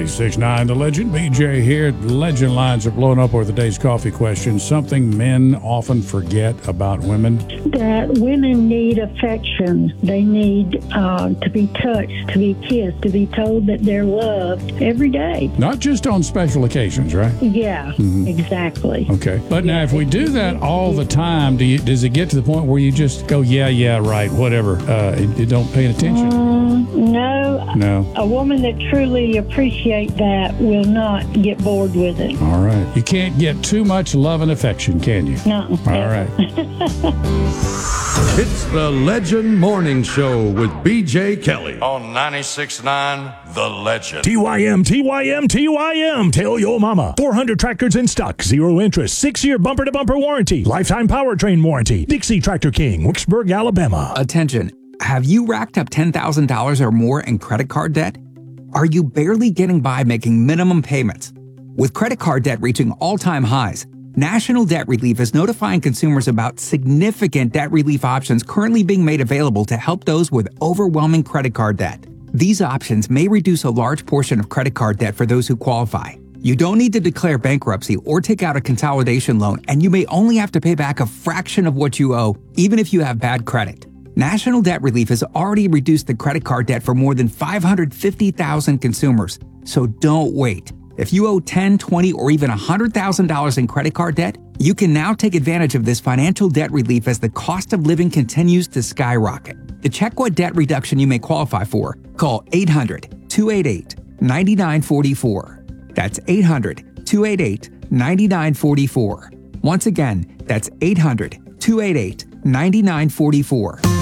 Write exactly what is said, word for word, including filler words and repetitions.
ninety-six point nine The Legend. B J here. Legend lines are blowing up over the day's coffee question. Something men often forget about women. That women need affection. They need uh, to be touched, to be kissed, to be told that they're loved every day. Not just on special occasions, right? Yeah, mm-hmm. Exactly. Okay. But yeah. Now, if we do that all the time, do you, does it get to the point where you just go, yeah, yeah, right, whatever, uh, you don't pay attention? Um, no. No. A woman that truly appreciates that will not get bored with it. All right. You can't get too much love and affection, can you? No. All right. It's the Legend Morning Show with B J Kelly on ninety-six point nine The Legend. T Y M, T Y M, T Y M. Tell your mama. four hundred tractors in stock, zero interest, six-year bumper-to-bumper warranty, lifetime powertrain warranty. Dixie Tractor King, Wicksburg, Alabama. Attention. Have you racked up ten thousand dollars or more in credit card debt? Are you barely getting by making minimum payments? With credit card debt reaching all-time highs, National Debt Relief is notifying consumers about significant debt relief options currently being made available to help those with overwhelming credit card debt. These options may reduce a large portion of credit card debt for those who qualify. You don't need to declare bankruptcy or take out a consolidation loan, and you may only have to pay back a fraction of what you owe, even if you have bad credit. National Debt Relief has already reduced the credit card debt for more than five hundred fifty thousand consumers, so don't wait. If you owe ten thousand dollars, twenty thousand dollars, or even one hundred thousand dollars in credit card debt, you can now take advantage of this financial debt relief as the cost of living continues to skyrocket. To check what debt reduction you may qualify for, call eight hundred, two eight eight, nine nine four four. That's eight hundred, two eight eight, nine nine four four. Once again, that's eight hundred, two eight eight, nine nine four four.